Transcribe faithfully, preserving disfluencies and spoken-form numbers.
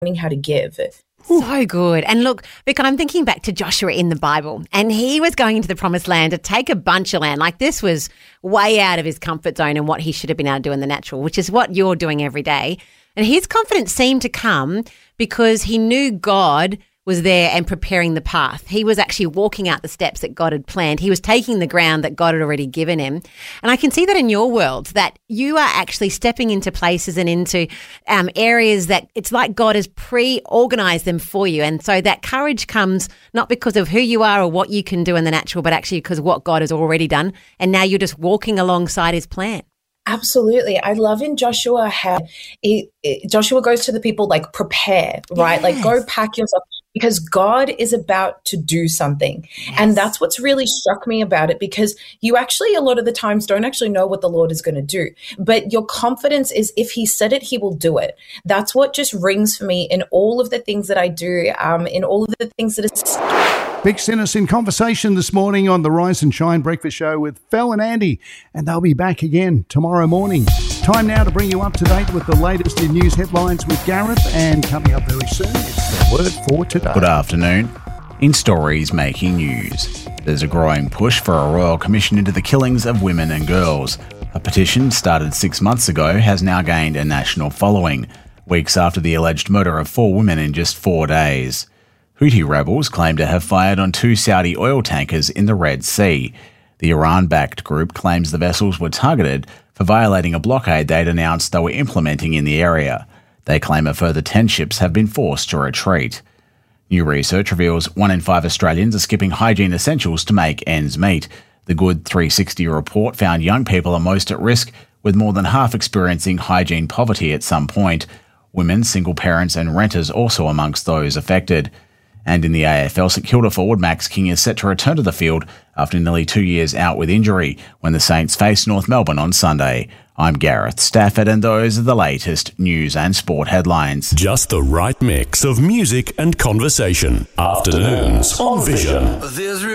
learning how to give. So good. And look, Vic, I'm thinking back to Joshua in the Bible, and he was going into the promised land to take a bunch of land. Like, this was way out of his comfort zone and what he should have been able to do in the natural, which is what you're doing every day. And his confidence seemed to come because he knew God was there and preparing the path. He was actually walking out the steps that God had planned. He was taking the ground that God had already given him. And I can see that in your world, that you are actually stepping into places and into um, areas that it's like God has pre-organized them for you. And so that courage comes not because of who you are or what you can do in the natural, but actually because of what God has already done. And now you're just walking alongside his plan. Absolutely. I love in Joshua how it, it, Joshua goes to the people like, prepare, right? Yes. Like, go pack yourself, because God is about to do something. Yes. And that's what's really struck me about it, because you actually a lot of the times don't actually know what the Lord is going to do. But your confidence is, if he said it, he will do it. That's what just rings for me in all of the things that I do, um, in all of the things that are... Vic Sinis in conversation this morning on the Rise and Shine Breakfast Show with Fel and Andy, and they'll be back again tomorrow morning. Time now to bring you up to date with the latest in news headlines with Gareth, and coming up very soon, it's the word for today. Good afternoon. In stories making news, there's a growing push for a royal commission into the killings of women and girls. A petition started six months ago has now gained a national following, weeks after the alleged murder of four women in just four days. Houthi rebels claim to have fired on two Saudi oil tankers in the Red Sea. The Iran-backed group claims the vessels were targeted for violating a blockade they'd announced they were implementing in the area. They claim a further ten ships have been forced to retreat. New research reveals one in five Australians are skipping hygiene essentials to make ends meet. The Good three sixty report found young people are most at risk, with more than half experiencing hygiene poverty at some point. Women, single parents and renters also amongst those affected. And in the A F L, St Kilda forward Max King is set to return to the field after nearly two years out with injury when the Saints face North Melbourne on Sunday. I'm Gareth Stafford, and those are the latest news and sport headlines. Just the right mix of music and conversation. Afternoons on Vision.